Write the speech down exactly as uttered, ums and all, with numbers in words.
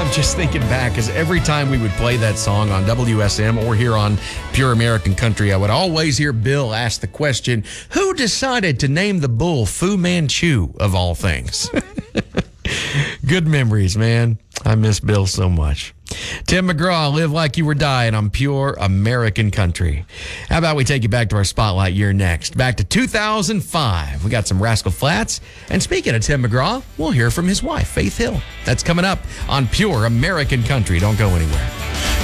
I'm just thinking back, because every time we would play that song on W S M or here on Pure American Country, I would always hear Bill ask the question, who decided to name the bull Fu Manchu, of all things? Good memories, man. I miss Bill so much. Tim McGraw, Live Like You Were Dying on Pure American Country. How about we take you back to our Spotlight year next? Back to two thousand five. We got some Rascal Flatts. And speaking of Tim McGraw, we'll hear from his wife, Faith Hill. That's coming up on Pure American Country. Don't go anywhere.